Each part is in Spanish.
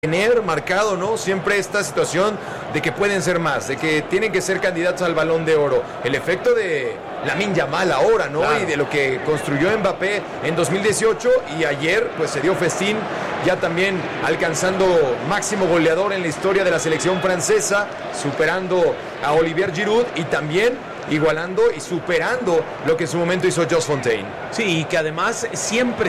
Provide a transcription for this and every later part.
tener marcado, ¿no? Siempre esta situación de que pueden ser más, de que tienen que ser candidatos al Balón de Oro. El efecto de Lamine Yamal ahora, ¿no? Claro. Y de lo que construyó Mbappé en 2018 y ayer, pues se dio festín, ya también alcanzando máximo goleador en la historia de la selección francesa, superando a Olivier Giroud y también igualando y superando lo que en su momento hizo Just Fontaine. Sí, y que además siempre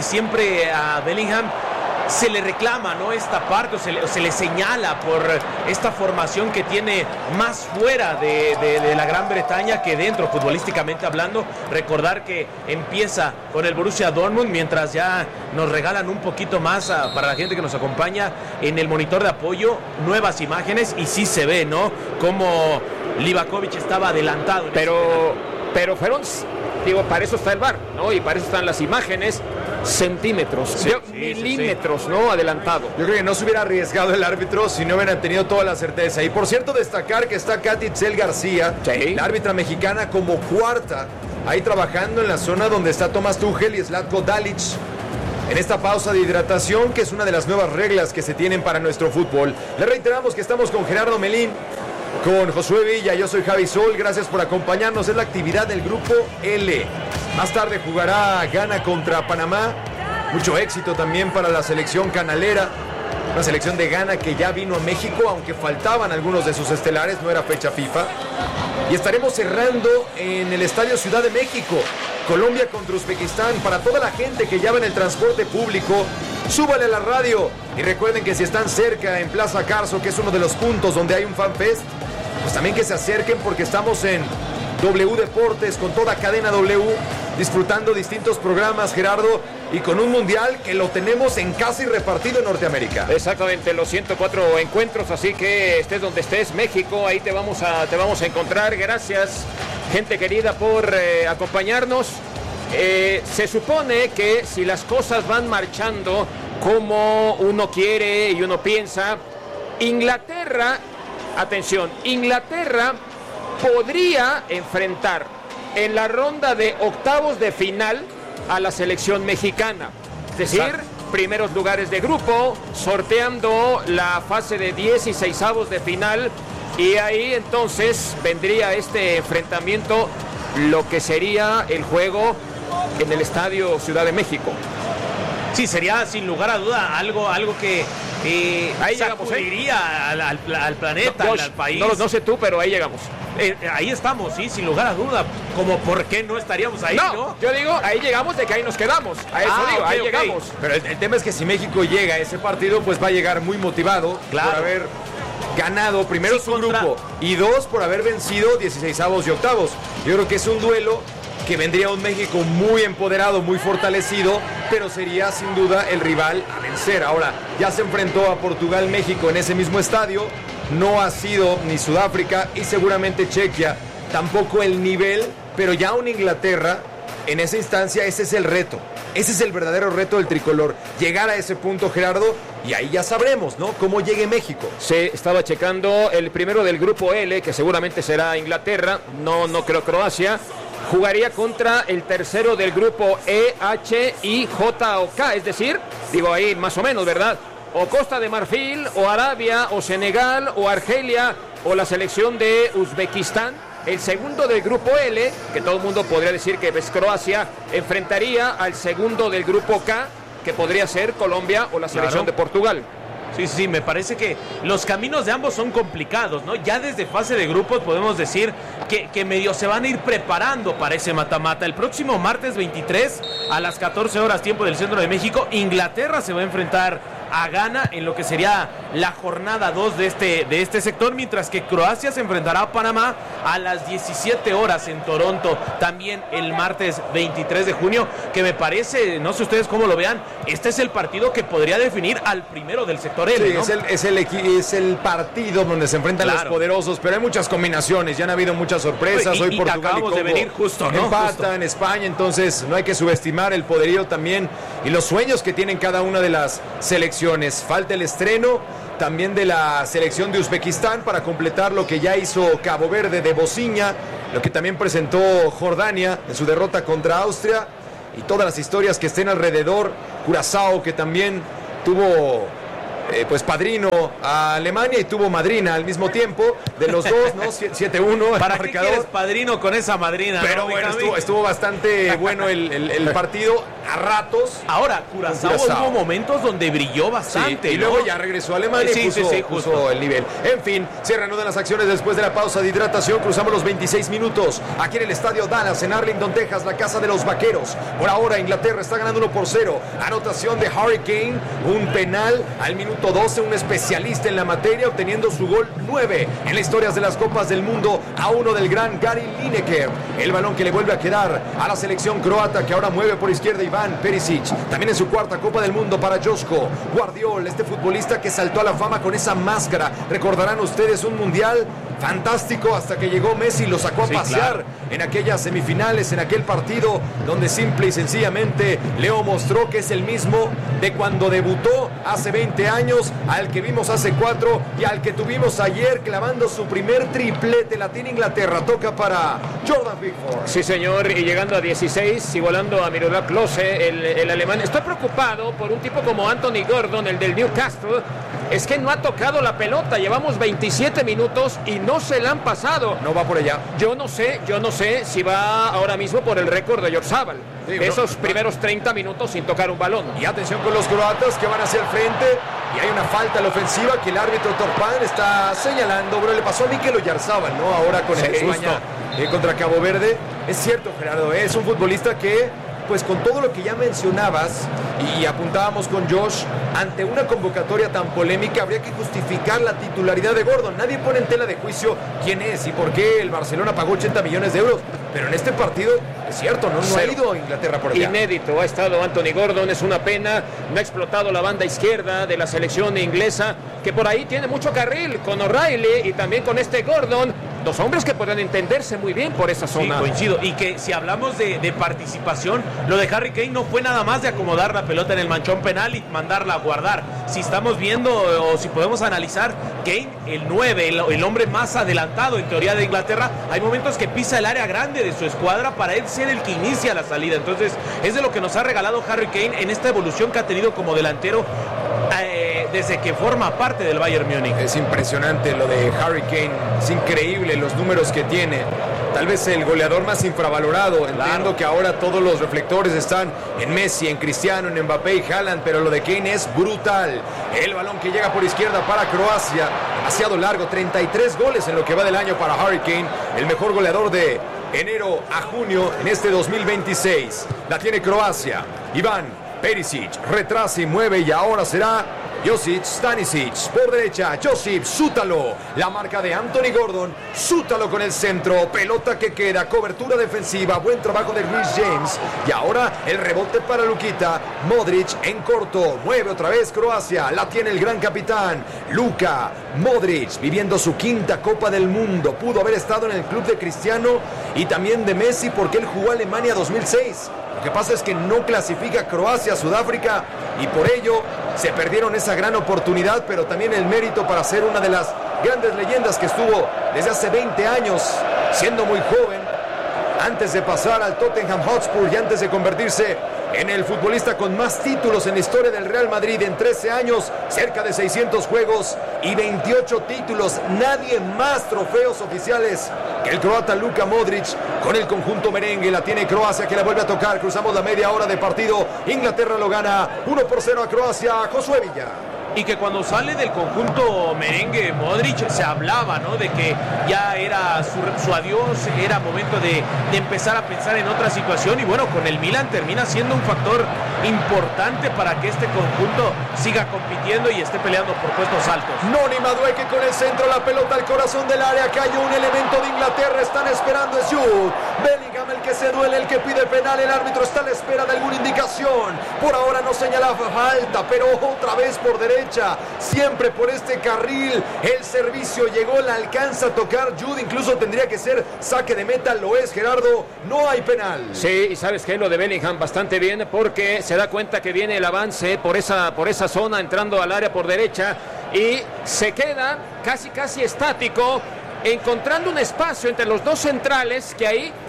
a Bellingham se le reclama, ¿no? Esta parte, o se le señala por esta formación que tiene más fuera de la Gran Bretaña que dentro, futbolísticamente hablando. Recordar que empieza con el Borussia Dortmund, mientras ya nos regalan un poquito más para la gente que nos acompaña en el monitor de apoyo, nuevas imágenes, y sí se ve, ¿no? Como Livakovic estaba adelantado. Pero fueron, digo, para eso está el VAR, ¿no? Y para eso están las imágenes, centímetros, milímetros, ¿no? Adelantado. Yo creo que no se hubiera arriesgado el árbitro si no hubieran tenido toda la certeza. Y por cierto, destacar que está Katy Itzel García, la árbitra mexicana, como cuarta, ahí trabajando en la zona donde está Thomas Tuchel y Zlatko Dalic, en esta pausa de hidratación, que es una de las nuevas reglas que se tienen para nuestro fútbol. Le reiteramos que estamos con Gerardo Melín, con Josué Villa, yo soy Javi Sol, gracias por acompañarnos. Es la actividad del grupo L. Más tarde jugará Ghana contra Panamá. Mucho éxito también para la selección canalera, una selección de Ghana que ya vino a México, aunque faltaban algunos de sus estelares, no era fecha FIFA. Y estaremos cerrando en el Estadio Ciudad de México, Colombia contra Uzbekistán. Para toda la gente que ya va en el transporte público, súbale a la radio y recuerden que si están cerca en Plaza Carso, que es uno de los puntos donde hay un FanFest, pues también que se acerquen, porque estamos en W Deportes con toda cadena W, disfrutando distintos programas, Gerardo, y con un mundial que lo tenemos en casa y repartido en Norteamérica. Exactamente, los 104 encuentros, así que estés donde estés, México, ahí te vamos a encontrar. Gracias, gente querida, por acompañarnos. Se supone que si las cosas van marchando como uno quiere y uno piensa, Inglaterra podría enfrentar en la ronda de octavos de final a la selección mexicana. Es decir, primeros lugares de grupo, sorteando la fase de 16avos de final, y ahí entonces vendría este enfrentamiento, lo que sería el juego en el Estadio Ciudad de México. Sí, sería sin lugar a duda algo que ahí sacudiría al planeta, Josh, al país. No sé tú, pero ahí llegamos. Ahí estamos, sí, sin lugar a duda. Como por qué no estaríamos ahí, ¿no? Yo digo, ahí llegamos, de que ahí nos quedamos. A eso digo, ahí llegamos. Pero el tema es que si México llega a ese partido, pues va a llegar muy motivado, claro, por haber ganado primero su grupo y dos, por haber vencido 16avos y octavos. Yo creo que es un duelo que vendría un México muy empoderado, muy fortalecido, pero sería sin duda el rival a vencer. Ahora, ya se enfrentó a Portugal-México en ese mismo estadio, no ha sido ni Sudáfrica y seguramente Chequia, tampoco el nivel, pero ya una Inglaterra, en esa instancia, ese es el reto. Ese es el verdadero reto del tricolor, llegar a ese punto, Gerardo, y ahí ya sabremos, ¿no?, cómo llegue México. Se estaba checando el primero del grupo L, que seguramente será Inglaterra, no creo Croacia. Jugaría contra el tercero del grupo E, H, I, J o K, es decir, digo ahí más o menos, ¿verdad? O Costa de Marfil, o Arabia, o Senegal, o Argelia, o la selección de Uzbekistán. El segundo del grupo L, que todo el mundo podría decir que es Croacia, enfrentaría al segundo del grupo K, que podría ser Colombia o la selección de Portugal. Sí, me parece que los caminos de ambos son complicados, ¿no? Ya desde fase de grupos podemos decir que medio se van a ir preparando para ese mata-mata. El próximo martes 23 a las 14 horas tiempo del centro de México, Inglaterra se va a enfrentar a Ghana en lo que sería la jornada 2 de este sector, mientras que Croacia se enfrentará a Panamá a las 17 horas en Toronto, también el martes 23 de junio, que me parece, no sé ustedes cómo lo vean, este es el partido que podría definir al primero del sector L, sí, ¿no? es el partido donde se enfrentan los poderosos, pero hay muchas combinaciones, ya han habido muchas sorpresas. Hoy Portugal y Congo de venir justo, ¿no? empatan, España, entonces no hay que subestimar el poderío también y los sueños que tienen cada una de las selecciones. Falta el estreno también de la selección de Uzbekistán para completar lo que ya hizo Cabo Verde de Bociña, lo que también presentó Jordania en su derrota contra Austria, y todas las historias que estén alrededor. Curazao, que también tuvo pues padrino a Alemania y tuvo madrina al mismo tiempo de los dos, ¿no? 7-1 ¿Para el qué quieres padrino con esa madrina? Pero ¿no, bueno, estuvo bastante bueno el partido a ratos. Ahora, Curazao hubo momentos donde brilló bastante. Sí, y luego ya regresó a Alemania y puso el nivel. En fin, se reanudan las acciones después de la pausa de hidratación. Cruzamos los 26 minutos aquí en el estadio Dallas, en Arlington, Texas, la casa de los vaqueros. Por ahora, Inglaterra está ganando 1-0. Anotación de Harry Kane, un penal al minuto 12, un especialista en la materia, obteniendo su gol 9 en las historias de las Copas del Mundo a uno del gran Gary Lineker. El balón que le vuelve a quedar a la selección croata, que ahora mueve por izquierda Iván Perisic. También en su cuarta Copa del Mundo para Joško Gvardiol, este futbolista que saltó a la fama con esa máscara. Recordarán ustedes un mundial fantástico hasta que llegó Messi y lo sacó a pasear en aquellas semifinales, en aquel partido donde simple y sencillamente Leo mostró que es el mismo de cuando debutó hace 20 años, al que vimos hace 4 y al que tuvimos ayer clavando su primer triplete. Latina Inglaterra, toca para Jordan Pickford. Sí, señor, y llegando a 16, igualando a Miroslav Klose, el alemán. Estoy preocupado por un tipo como Anthony Gordon, el del Newcastle. Es que no ha tocado la pelota, llevamos 27 minutos y no se la han pasado. No va por allá. Yo no sé si va ahora mismo por el récord de Oyarzabal. Sí, esos primeros 30 minutos sin tocar un balón. Y atención con los croatas que van hacia el frente. Y hay una falta a la ofensiva que el árbitro Torpan está señalando. Bueno, le pasó a Mikel Oyarzabal, ¿no? Ahora con España contra Cabo Verde. Es cierto, Gerardo, es un futbolista que, pues con todo lo que ya mencionabas y apuntábamos con Josh, ante una convocatoria tan polémica habría que justificar la titularidad de Gordon. Nadie pone en tela de juicio quién es y por qué el Barcelona pagó 80 millones de euros. Pero en este partido, es cierto, no ha ido a Inglaterra por allá. Inédito ha estado Anthony Gordon, es una pena. No ha explotado la banda izquierda de la selección inglesa, que por ahí tiene mucho carril con O'Reilly y también con este Gordon. Dos hombres que pueden entenderse muy bien por esa zona. Sí, coincido. Y que si hablamos de participación, lo de Harry Kane no fue nada más de acomodar la pelota en el manchón penal y mandarla a guardar. Si estamos viendo o si podemos analizar, Kane, el 9, el hombre más adelantado en teoría de Inglaterra, hay momentos que pisa el área grande de su escuadra para él ser el que inicia la salida. Entonces, es de lo que nos ha regalado Harry Kane en esta evolución que ha tenido como delantero desde que forma parte del Bayern Múnich. Es impresionante lo de Harry Kane, es increíble los números que tiene. Tal vez el goleador más infravalorado. Entiendo que ahora todos los reflectores están en Messi, en Cristiano, en Mbappé y Haaland, pero lo de Kane es brutal. El balón que llega por izquierda para Croacia, demasiado largo, 33 goles en lo que va del año para Harry Kane, el mejor goleador de enero a junio en este 2026. La tiene Croacia. Iván Perisic retrasa y mueve y ahora será Josip Stanisic por derecha. Josip Sútalo, la marca de Anthony Gordon. Sútalo con el centro, pelota que queda, cobertura defensiva, buen trabajo de Reece James. Y ahora el rebote para Lukita Modric en corto, mueve otra vez Croacia, la tiene el gran capitán Luka Modric, viviendo su quinta Copa del Mundo. Pudo haber estado en el club de Cristiano y también de Messi, porque él jugó a Alemania 2006. Lo que pasa es que no clasifica Croacia a Sudáfrica y por ello se perdieron esa gran oportunidad, pero también el mérito para ser una de las grandes leyendas que estuvo desde hace 20 años, siendo muy joven, antes de pasar al Tottenham Hotspur y antes de convertirse en el futbolista con más títulos en la historia del Real Madrid en 13 años, cerca de 600 juegos y 28 títulos. Nadie más trofeos oficiales que el croata Luka Modric con el conjunto merengue. La tiene Croacia, que la vuelve a tocar. Cruzamos la media hora de partido. Inglaterra lo gana 1-0 a Croacia. Josué Villa. Y que cuando sale del conjunto merengue Modric se hablaba, ¿no?, de que ya era su adiós, era momento de empezar a pensar en otra situación. Y bueno, con el Milan termina siendo un factor importante para que este conjunto siga compitiendo y esté peleando por puestos altos. Noni Madueke con el centro, la pelota al corazón del área. Cayó un elemento de Inglaterra, están esperando, es Jude Bellingham el que se duele, el que pide penal. El árbitro está a la espera de alguna indicación. Por ahora no señala falta, pero otra vez por derecha, siempre por este carril. El servicio llegó, la alcanza a tocar Jude, incluso tendría que ser saque de meta. Lo es, Gerardo, no hay penal. Sí, y sabes que lo de Bellingham bastante bien, porque se da cuenta que viene el avance por esa zona, entrando al área por derecha, y se queda casi estático, encontrando un espacio entre los dos centrales, que ahí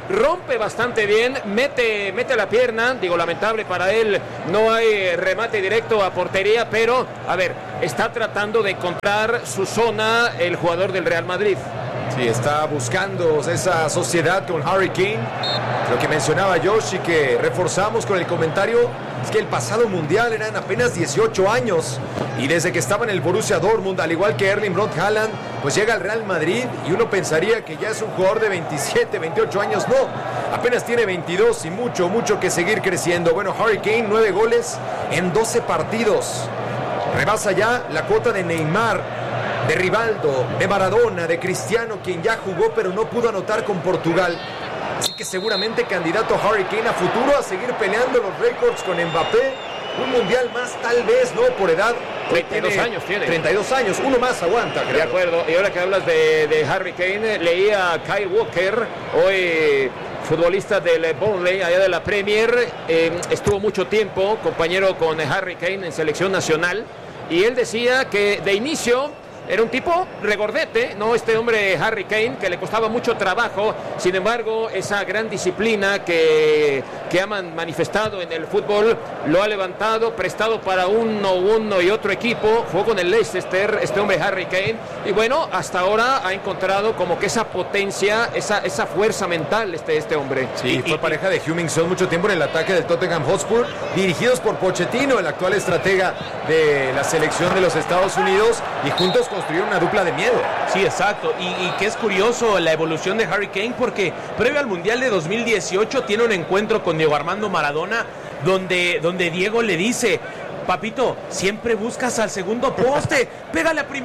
rompe bastante bien, mete la pierna, digo, lamentable para él, no hay remate directo a portería, pero, a ver, está tratando de encontrar su zona el jugador del Real Madrid. Sí, está buscando esa sociedad con Harry Kane. Lo que mencionaba Josh y que reforzamos con el comentario es que el pasado mundial eran apenas 18 años y desde que estaba en el Borussia Dortmund, al igual que Erling Braut Haaland, pues llega al Real Madrid y uno pensaría que ya es un jugador de 27, 28 años. No, apenas tiene 22 y mucho que seguir creciendo. Bueno, Harry Kane, 9 goles en 12 partidos. Rebasa ya la cuota de Neymar, de Rivaldo, de Maradona, de Cristiano, quien ya jugó pero no pudo anotar con Portugal. Así que seguramente candidato Harry Kane a futuro a seguir peleando los récords con Mbappé. Un mundial más tal vez, ¿no? Por edad. 32 años tiene. 32 años, uno más aguanta, creo. De acuerdo, y ahora que hablas de Harry Kane, leía a Kyle Walker, hoy futbolista del Burnley, allá de la Premier, estuvo mucho tiempo compañero con Harry Kane en selección nacional, y él decía que de inicio era un tipo regordete, ¿no? Este hombre Harry Kane, que le costaba mucho trabajo. Sin embargo, esa gran disciplina que han manifestado en el fútbol lo ha levantado, prestado para uno y otro equipo. Jugó con el Leicester, este hombre Harry Kane. Y bueno, hasta ahora ha encontrado como que esa potencia, esa fuerza mental este hombre. Sí, fue pareja de Heung-min-son mucho tiempo en el ataque del Tottenham Hotspur, dirigidos por Pochettino, el actual estratega de la selección de los Estados Unidos, y juntos construir una dupla de miedo. Sí, exacto. Y que es curioso la evolución de Harry Kane, porque previo al Mundial de 2018 tiene un encuentro con Diego Armando Maradona donde Diego le dice: papito, siempre buscas al segundo poste, pégale a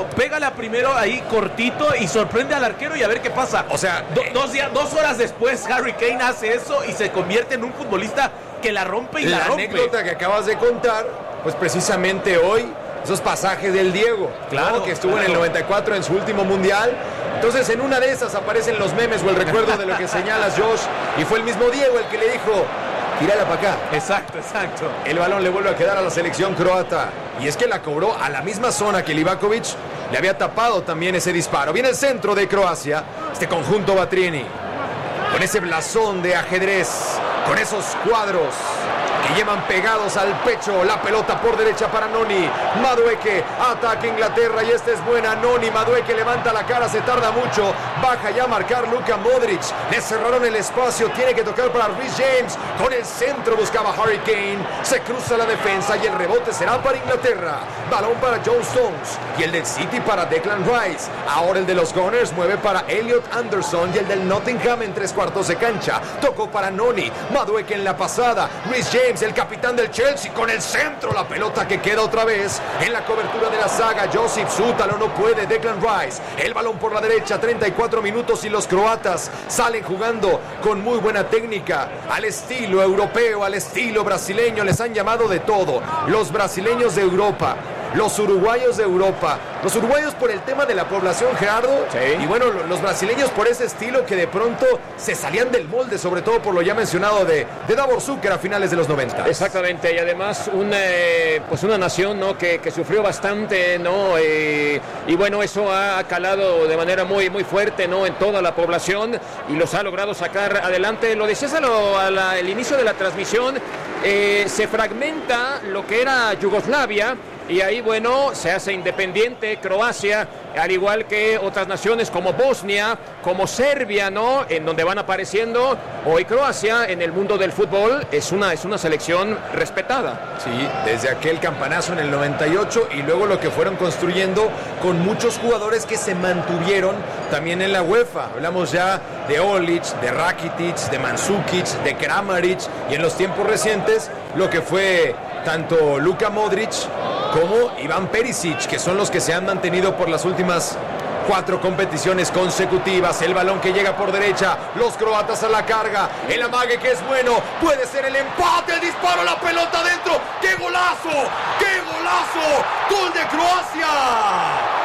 primero ahí cortito y sorprende al arquero y a ver qué pasa. O sea, 2 horas después Harry Kane hace eso y se convierte en un futbolista que la rompe y la rompe. La anécdota que acabas de contar, pues precisamente hoy, esos pasajes del Diego, claro, ¿no? Que estuvo en el 94 en su último mundial. Entonces en una de esas aparecen los memes o el recuerdo de lo que señalas, Josh, y fue el mismo Diego el que le dijo: tírala para acá. Exacto. El balón le vuelve a quedar a la selección croata, y es que la cobró a la misma zona que Livakovic le había tapado también ese disparo. Viene el centro de Croacia, este conjunto Batrini, con ese blasón de ajedrez, con esos cuadros que llevan pegados al pecho. La pelota por derecha para Noni. Madueke ataca Inglaterra y esta es buena. Noni, Madueke levanta la cara, se tarda mucho. Baja ya a marcar Luka Modric. Le cerraron el espacio, tiene que tocar para Reece James. Con el centro buscaba Harry Kane. Se cruza la defensa y el rebote será para Inglaterra. Balón para John Stones y el del City para Declan Rice. Ahora el de los Gunners mueve para Elliot Anderson y el del Nottingham en 3/4 de cancha. Tocó para Noni. Madueke en la pasada. Reece James, el capitán del Chelsea, con el centro. La pelota que queda otra vez en la cobertura de la saga. Josip Zútalo no puede. Declan Rice. El balón por la derecha. 34 minutos y los croatas salen jugando con muy buena técnica. Al estilo europeo, al estilo brasileño. Les han llamado de todo. Los brasileños de Europa. Los uruguayos de Europa. Los uruguayos por el tema de la población, Gerardo. Sí. Y bueno, los brasileños por ese estilo que de pronto se salían del molde, sobre todo por lo ya mencionado de Davor Zucker a finales de los 90. Exactamente, y además una nación, ¿no? que sufrió bastante, ¿no? Y bueno, eso ha calado de manera muy fuerte, ¿no? En toda la población y los ha logrado sacar adelante. Lo decías al inicio de la transmisión, se fragmenta lo que era Yugoslavia. Y ahí, bueno, se hace independiente Croacia, al igual que otras naciones como Bosnia, como Serbia, ¿no? En donde van apareciendo. Hoy Croacia, en el mundo del fútbol, es una selección respetada. Sí, desde aquel campanazo en el 98 y luego lo que fueron construyendo con muchos jugadores que se mantuvieron también en la UEFA. Hablamos ya de Olic, de Rakitic, de Mandzukic, de Kramaric y en los tiempos recientes lo que fue tanto Luka Modric como Iván Perisic, que son los que se han mantenido por las últimas 4 competiciones consecutivas. El balón que llega por derecha, los croatas a la carga, el amague que es bueno, puede ser el empate, el disparo, la pelota adentro. ¡Qué golazo! ¡Qué golazo! ¡Gol de Croacia!